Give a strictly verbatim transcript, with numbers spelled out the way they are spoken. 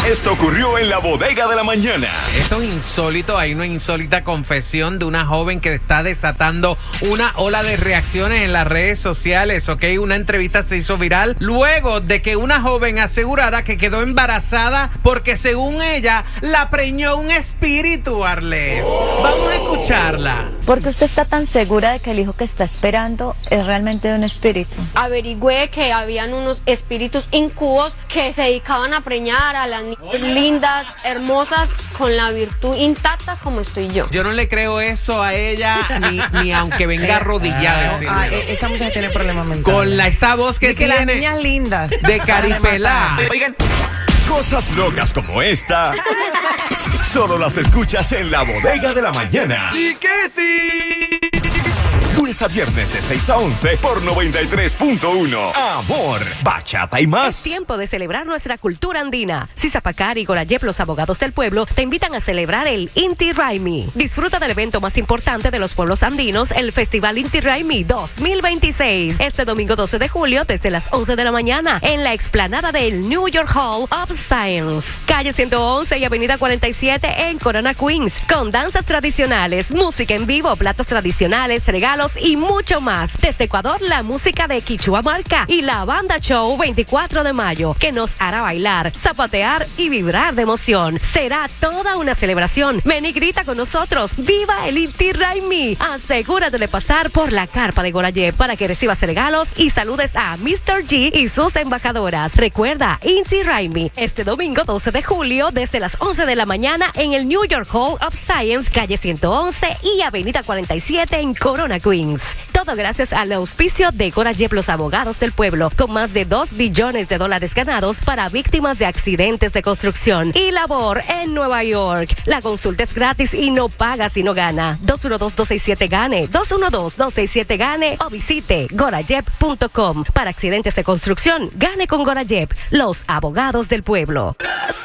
Esto ocurrió en la bodega de la mañana. Esto es insólito. Hay una insólita confesión de una joven que está desatando una ola de reacciones en las redes sociales, ¿ok? Una entrevista se hizo viral luego de que una joven asegurara que quedó embarazada porque, según ella, la preñó un espíritu, Arlet. Vamos a escucharla. ¿Por qué usted está tan segura de que el hijo que está esperando es realmente de un espíritu? Averigüé que habían unos espíritus incubos que se dedicaban a preñar a las niñas lindas, hermosas, con la virtud intacta como estoy yo. Yo no le creo eso a ella, ni, ni aunque venga arrodillada. Ah, esa muchacha tiene problemas mentales. Con la, esa voz que de que tiene. Las niñas lindas. De caripelá. Oigan, cosas locas como esta solo las escuchas en la bodega de la mañana. ¡Sí que sí! Lunes a viernes de seis a once por noventa y tres punto uno. Amor, bachata y más. Es tiempo de celebrar nuestra cultura andina. Sisapacar y Gorayep, los abogados del pueblo, te invitan a celebrar el Inti Raymi. Disfruta del evento más importante de los pueblos andinos, el Festival Inti Raymi dos mil veintiséis. Este domingo doce de julio, desde las once de la mañana, en la explanada del New York Hall of Science. Calle ciento once y Avenida cuarenta y siete en Corona, Queens. Con danzas tradicionales, música en vivo, platos tradicionales, regalos y mucho más. Desde Ecuador, la música de Quichua Marca y la banda show veinticuatro de mayo, que nos hará bailar, zapatear y vibrar de emoción. Será toda una celebración. Ven y grita con nosotros. ¡Viva el Inti Raymi! Asegúrate de pasar por la carpa de Gorayep para que recibas regalos y saludes a mister G y sus embajadoras. Recuerda, Inti Raymi, este domingo doce de julio, desde las once de la mañana en el New York Hall of Science, calle ciento once y Avenida cuarenta y siete en Corona, Queens. Todo gracias al auspicio de Gorayep, los abogados del pueblo, con más de dos billones de dólares ganados para víctimas de accidentes de construcción y labor en Nueva York. La consulta es gratis y no paga si no gana. dos uno dos, dos seis siete, GANE, dos uno dos, dos seis siete, GANE o visite gorayep punto com. Para accidentes de construcción, gane con Gorayep, los abogados del pueblo.